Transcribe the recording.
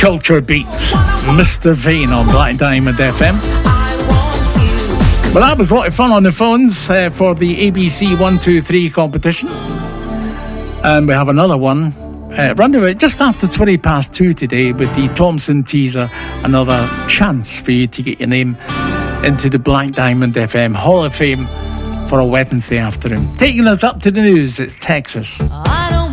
Culture Beat, Mr. Vane on Black Diamond FM. Well, that was a lot of fun on the phones for the ABC 123 competition. And we have another one running about just after 20 past 2 today with the Thompson teaser. Another chance for you to get your name into the Black Diamond FM Hall of Fame for a Wednesday afternoon. Taking us up to the news, it's Texas. I don't